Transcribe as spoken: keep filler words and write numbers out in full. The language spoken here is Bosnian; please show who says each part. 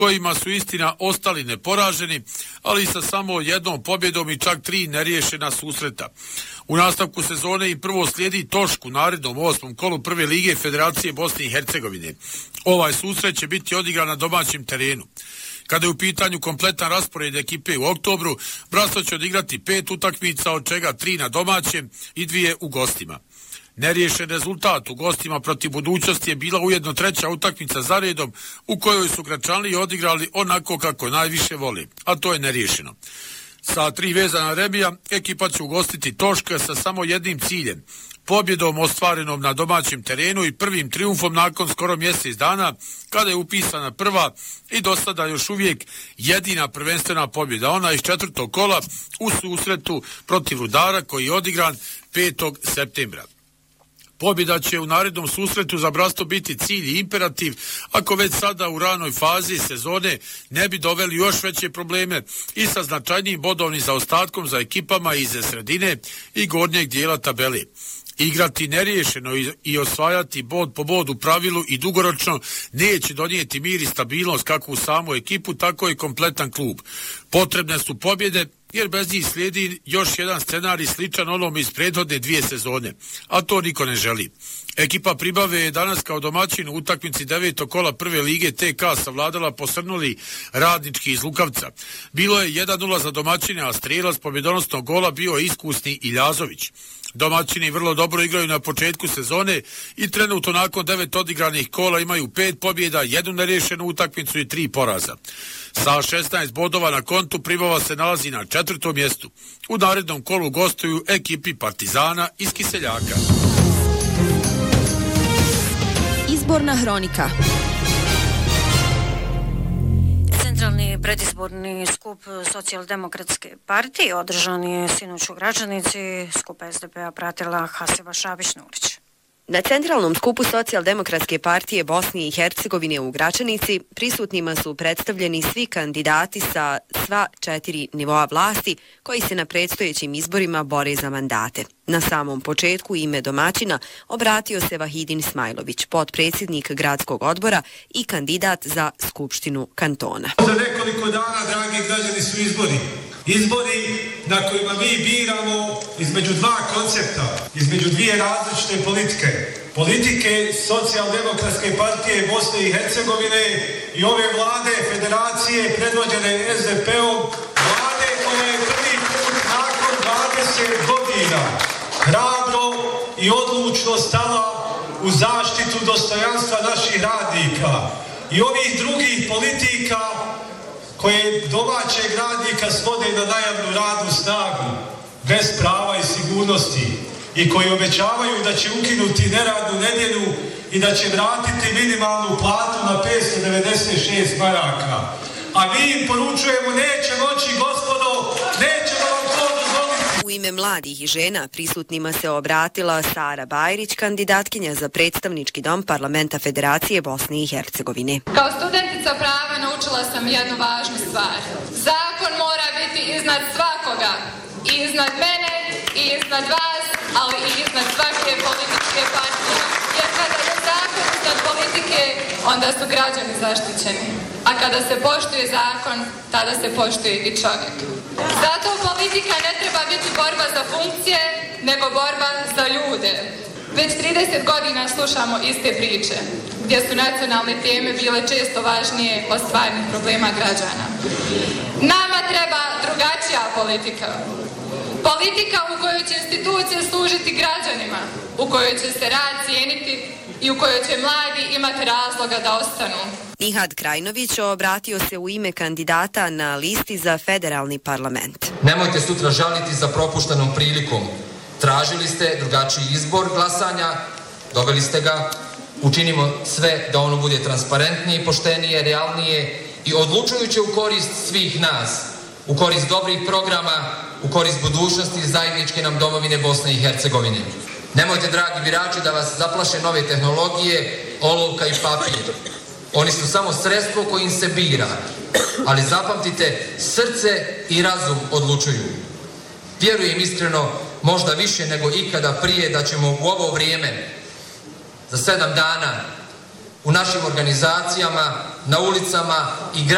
Speaker 1: kojima su istina ostali neporaženi, ali sa samo jednom pobjedom i čak tri neriješena susreta. U nastavku sezone i prvo slijedi Tošku u narednom osmom kolu prve lige Federacije Bosne i Hercegovine. Ovaj susret će biti odigran na domaćem terenu. Kada je u pitanju kompletan raspored ekipe u oktobru, Brasov će odigrati pet utakmica, od čega tri na domaćem i dvije u gostima. Neriješen rezultat u gostima protiv Budućnosti je bila ujedno treća utakmica za redom u kojoj su Gračanlije odigrali onako kako najviše voli, a to je neriješeno. Sa tri vezana remija ekipa će ugostiti Toška sa samo jednim ciljem, pobjedom ostvarenom na domaćem terenu i prvim triumfom nakon skoro mjesec dana, kada je upisana prva i do sada još uvijek jedina prvenstvena pobjeda, ona iz četvrtog kola u susretu protiv Rudara koji je odigran petog septembra. Pobjeda će u narednom susretu za Brasto biti cilj i imperativ, ako već sada u ranoj fazi sezone ne bi doveli još veće probleme i sa značajnijim bodovnim zaostatkom za ekipama iz sredine i gornjeg dijela tabele. Igrati neriješeno i osvajati bod po bod u pravilu i dugoročno neće donijeti mir i stabilnost kako u samu ekipu, tako i kompletan klub. Potrebne su pobjede, jer bez njih slijedi još jedan scenarij sličan onom iz prethodne dvije sezone, a to niko ne želi. Ekipa Pribave je danas kao domaćin u utakmici devetog kola prve lige T K savladala posrnuli Radnički iz Lukavca. Bilo je jedan nula za domaćine, a strelac pobjedonosnog gola bio je iskusni Iljazović. Domaćini vrlo dobro igraju na početku sezone i trenutno nakon devet odigranih kola imaju pet pobjeda, jednu neriješenu utakmicu i tri poraza. Sa šesnaest bodova na kontu Pribava se nalazi na četvrtom mjestu. U narednom kolu gostuju ekipi Partizana iz Kiseljaka.
Speaker 2: Izborna hronika.
Speaker 3: Centralni predizborni skup Socijaldemokratske partije održan je sinoć u Gračanici. Skup S D P-a pratila Hasiba Šabić-Nurić.
Speaker 2: Na centralnom skupu Socijaldemokratske partije Bosne i Hercegovine u Gračanici prisutnima su predstavljeni svi kandidati sa sva četiri nivoa vlasti koji se na predstojećim izborima bore za mandate. Na samom početku ime domaćina obratio se Vahidin Smajlović, potpredsjednik gradskog odbora i kandidat za Skupštinu kantona.
Speaker 4: Za nekoliko dana, dragi građani, su izbori. Izbori na kojima mi biramo između dva koncepta, između dvije različite politike. Politike Socijaldemokratske partije Bosne i Hercegovine i ove vlade federacije predvođene S D P-om, vlade koja je prvi put nakon dvadeset godina hrabro i odlučno stala u zaštitu dostojanstva naših radnika i ovih drugih politika koje domaćeg radnika svode na najavnu radnu snagu, bez prava i sigurnosti, i koji obećavaju da će ukinuti neradnu nedjelju i da će vratiti minimalnu platu na petsto devedeset šest maraka. A mi im poručujemo, neće moći, gospodo, nećemo vam to dozvoliti.
Speaker 2: U ime mladih i žena prisutnima se obratila Sara Bajrić, kandidatkinja za predstavnički dom Parlamenta Federacije Bosne i Hercegovine.
Speaker 5: Kao studentica prava naučila sam jednu važnu stvar. Zakon mora biti iznad svakoga, i iznad mene, i iznad vas, ali i iznad svake političke partije. Jer kada je zakon iznad politike, onda su građani zaštićeni. A kada se poštuje zakon, tada se poštuje i čovjek. Zato politika ne treba biti borba za funkcije, nego borba za ljude. Već trideset godina slušamo iste priče, gdje su nacionalne teme bile često važnije od stvarnih problema građana. Nama treba drugačija politika. Politika u kojoj će institucije služiti građanima, u kojoj će se rad cijeniti i u kojoj će mladi imati razloga da ostanu.
Speaker 2: Nihad Krajnović obratio se u ime kandidata na listi za federalni parlament.
Speaker 6: Nemojte sutra žaliti za propuštenom prilikom. Tražili ste drugačiji izbor glasanja, dobili ste ga, učinimo sve da ono bude transparentnije, poštenije, realnije i odlučujuće u korist svih nas, u korist dobrih programa, u korist budućnosti zajedničke nam domovine Bosne i Hercegovine. Nemojte, dragi birači, da vas zaplaše nove tehnologije, olovka i papir. Oni su samo sredstvo kojim se bira, ali zapamtite, srce i razum odlučuju. Vjerujem iskreno, možda više nego ikada prije, da ćemo u ovo vrijeme, za sedam dana, u našim organizacijama, na ulicama i gradima,